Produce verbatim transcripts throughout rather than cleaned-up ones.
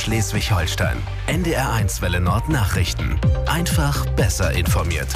Schleswig-Holstein. N D R eins Welle Nord Nachrichten. Einfach besser informiert.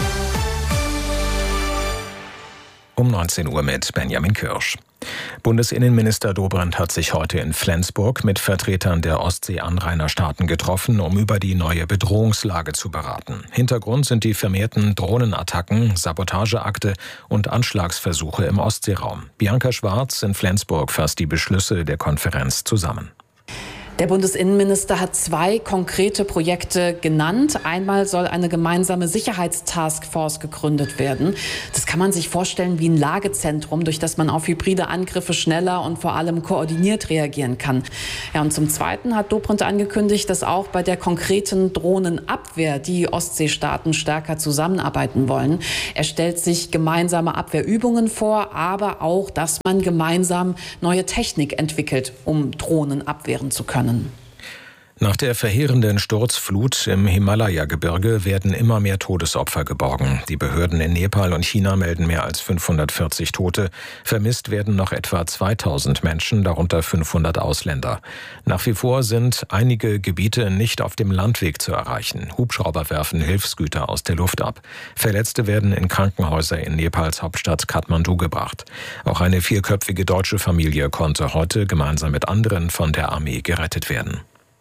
Um neunzehn Uhr mit Benjamin Kirsch. Bundesinnenminister Dobrindt hat sich heute in Flensburg mit Vertretern der Ostsee-Anrainerstaaten getroffen, um über die neue Bedrohungslage zu beraten. Hintergrund sind die vermehrten Drohnenattacken, Sabotageakte und Anschlagsversuche im Ostseeraum. Bianca Schwarz in Flensburg fasst die Beschlüsse der Konferenz zusammen. Der Bundesinnenminister hat zwei konkrete Projekte genannt. Einmal soll eine gemeinsame Sicherheitstaskforce gegründet werden. Das kann man sich vorstellen wie ein Lagezentrum, durch das man auf hybride Angriffe schneller und vor allem koordiniert reagieren kann. Ja, und zum Zweiten hat Dobrindt angekündigt, dass auch bei der konkreten Drohnenabwehr die Ostseestaaten stärker zusammenarbeiten wollen. Er stellt sich gemeinsame Abwehrübungen vor, aber auch, dass man gemeinsam neue Technik entwickelt, um Drohnen abwehren zu können. Nach der verheerenden Sturzflut im Himalaya-Gebirge werden immer mehr Todesopfer geborgen. Die Behörden in Nepal und China melden mehr als fünfhundertvierzig Tote. Vermisst werden noch etwa zweitausend Menschen, darunter fünfhundert Ausländer. Nach wie vor sind einige Gebiete nicht auf dem Landweg zu erreichen. Hubschrauber werfen Hilfsgüter aus der Luft ab. Verletzte werden in Krankenhäuser in Nepals Hauptstadt Kathmandu gebracht. Auch eine vierköpfige deutsche Familie konnte heute gemeinsam mit anderen von der Armee gerettet werden.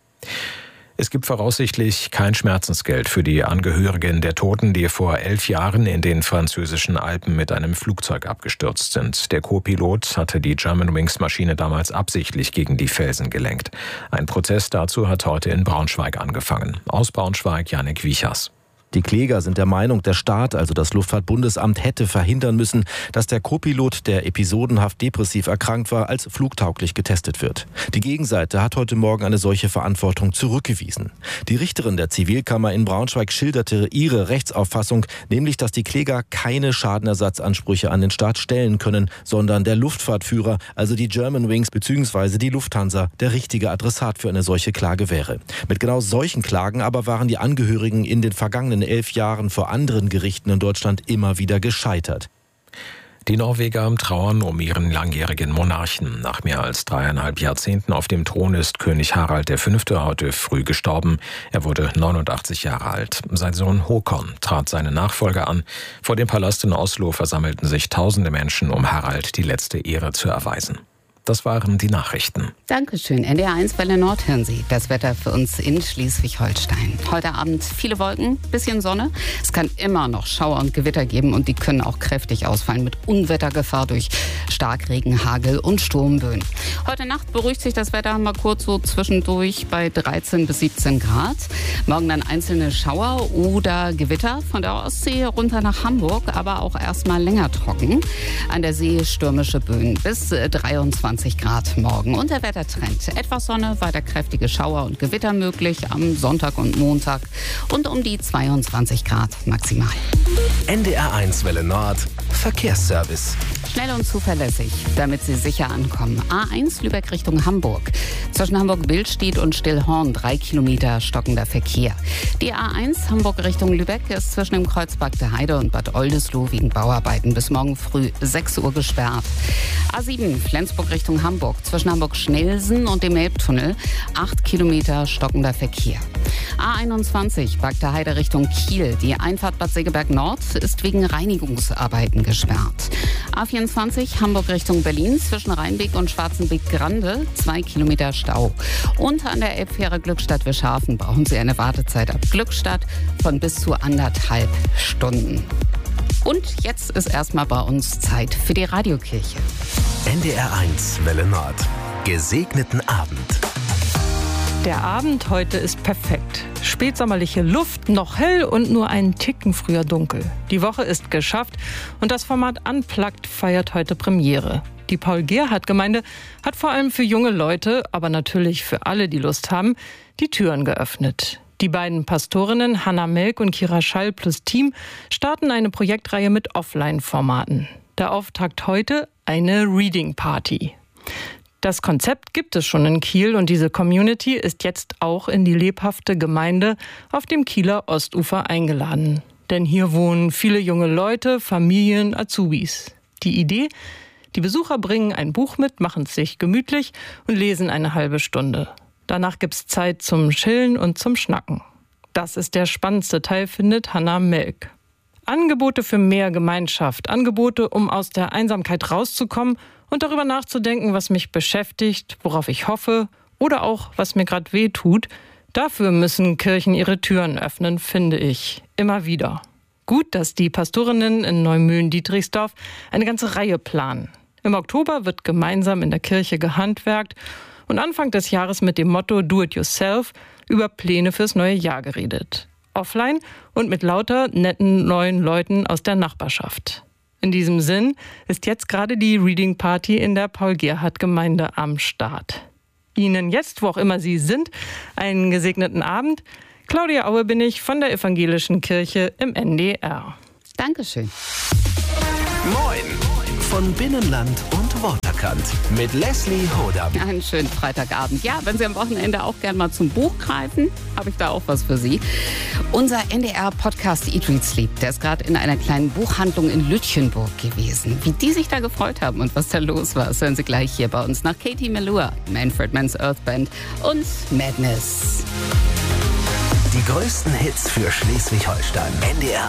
Es gibt voraussichtlich kein Schmerzensgeld für die Angehörigen der Toten, die vor elf Jahren in den französischen Alpen mit einem Flugzeug abgestürzt sind. Der Co-Pilot hatte die Germanwings-Maschine damals absichtlich gegen die Felsen gelenkt. Ein Prozess dazu hat heute in Braunschweig angefangen. Aus Braunschweig Jannik Wiechers. Die Kläger sind der Meinung, der Staat, also das Luftfahrtbundesamt, hätte verhindern müssen, dass der Co-Pilot, der episodenhaft depressiv erkrankt war, als flugtauglich getestet wird. Die Gegenseite hat heute Morgen eine solche Verantwortung zurückgewiesen. Die Richterin der Zivilkammer in Braunschweig schilderte ihre Rechtsauffassung, nämlich, dass die Kläger keine Schadenersatzansprüche an den Staat stellen können, sondern der Luftfahrtführer, also die Germanwings bzw. die Lufthansa, der richtige Adressat für eine solche Klage wäre. Mit genau solchen Klagen aber waren die Angehörigen in den vergangenen elf Jahren vor anderen Gerichten in Deutschland immer wieder gescheitert. Die Norweger trauern um ihren langjährigen Monarchen. Nach mehr als dreieinhalb Jahrzehnten auf dem Thron ist König Harald der Fünfte heute früh gestorben. Er wurde neunundachtzig Jahre alt. Sein Sohn Håkon trat seine Nachfolger an. Vor dem Palast in Oslo versammelten sich tausende Menschen, um Harald die letzte Ehre zu erweisen. Das waren die Nachrichten. Dankeschön. N D R eins Welle Nord hören Sie. Das Wetter für uns in Schleswig-Holstein. Heute Abend viele Wolken, bisschen Sonne. Es kann immer noch Schauer und Gewitter geben und die können auch kräftig ausfallen mit Unwettergefahr durch Starkregen, Hagel und Sturmböen. Heute Nacht beruhigt sich das Wetter mal kurz so zwischendurch bei dreizehn bis siebzehn Grad. Morgen dann einzelne Schauer oder Gewitter von der Ostsee runter nach Hamburg, aber auch erstmal länger trocken. An der See stürmische Böen bis dreiundzwanzig Grad morgen. Und der Wettertrend. Etwas Sonne, weiter kräftige Schauer und Gewitter möglich am Sonntag und Montag und um die zweiundzwanzig Grad maximal. N D R eins Welle Nord Verkehrsservice. Schnell und zuverlässig, damit Sie sicher ankommen. A eins Lübeck Richtung Hamburg. Zwischen Hamburg-Billstedt und Stillhorn drei Kilometer stockender Verkehr. Die A eins Hamburg Richtung Lübeck ist zwischen dem Kreuz Bagde Heide und Bad Oldesloe wegen Bauarbeiten bis morgen früh sechs Uhr gesperrt. A sieben Flensburg Richtung Hamburg. Zwischen Hamburg-Schnelsen und dem Elbtunnel acht Kilometer stockender Verkehr. A einundzwanzig Bagde Heide Richtung Kiel. Die Einfahrt Bad Segeberg Nord ist wegen Reinigungsarbeiten gesperrt. A vierundzwanzig Hamburg Richtung Berlin zwischen Rheinbeek und Schwarzenbeek-Grande zwei Kilometer Stau. Und an der Elbfähre Glückstadt-Wischhafen brauchen Sie eine Wartezeit ab Glückstadt von bis zu anderthalb Stunden. Und jetzt ist erstmal bei uns Zeit für die Radiokirche. N D R eins Welle Nord. Gesegneten Abend. Der Abend heute ist perfekt. Spätsommerliche Luft, noch hell und nur einen Ticken früher dunkel. Die Woche ist geschafft und das Format Unplugged feiert heute Premiere. Die Paul-Gerhardt-Gemeinde hat vor allem für junge Leute, aber natürlich für alle, die Lust haben, die Türen geöffnet. Die beiden Pastorinnen Hannah Melk und Kira Schall plus Team starten eine Projektreihe mit Offline-Formaten. Der Auftakt heute eine Reading Party. Das Konzept gibt es schon in Kiel und diese Community ist jetzt auch in die lebhafte Gemeinde auf dem Kieler Ostufer eingeladen. Denn hier wohnen viele junge Leute, Familien, Azubis. Die Idee? Die Besucher bringen ein Buch mit, machen es sich gemütlich und lesen eine halbe Stunde. Danach gibt's Zeit zum Chillen und zum Schnacken. Das ist der spannendste Teil, findet Hannah Melk. Angebote für mehr Gemeinschaft, Angebote, um aus der Einsamkeit rauszukommen und darüber nachzudenken, was mich beschäftigt, worauf ich hoffe oder auch, was mir gerade weh tut. Dafür müssen Kirchen ihre Türen öffnen, finde ich, immer wieder. Gut, dass die Pastorinnen in Neumühlen-Dietrichsdorf eine ganze Reihe planen. Im Oktober wird gemeinsam in der Kirche gehandwerkt und Anfang des Jahres mit dem Motto Do It Yourself über Pläne fürs neue Jahr geredet. Offline und mit lauter netten neuen Leuten aus der Nachbarschaft. In diesem Sinn ist jetzt gerade die Reading Party in der Paul-Gerhardt-Gemeinde am Start. Ihnen jetzt, wo auch immer Sie sind, einen gesegneten Abend. Claudia Aue bin ich von der Evangelischen Kirche im N D R. Dankeschön. Moin von Binnenland und Waterkant mit Leslie Hodam. Einen schönen Freitagabend. Ja, wenn Sie am Wochenende auch gerne mal zum Buch greifen, habe ich da auch was für Sie. Unser N D R-Podcast Eat, Read, Sleep, der ist gerade in einer kleinen Buchhandlung in Lütchenburg gewesen. Wie die sich da gefreut haben und was da los war, das hören Sie gleich hier bei uns nach Katie Melua, Manfred Mann's Earth Band und Madness. Die größten Hits für Schleswig-Holstein. N D R